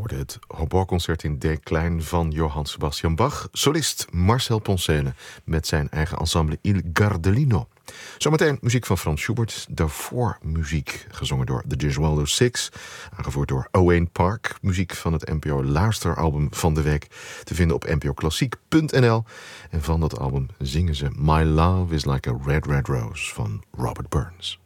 hoorde het Hoboconcert in D klein van Johann Sebastian Bach. Solist Marcel Poncele met zijn eigen ensemble Il Gardelino. Zometeen muziek van Franz Schubert. Daarvoor muziek gezongen door The Gesualdo Six. Aangevoerd door Owain Park. Muziek van het NPO luisteralbum van de week. Te vinden op npoklassiek.nl. En van dat album zingen ze My Love is Like a Red Red Rose van Robert Burns.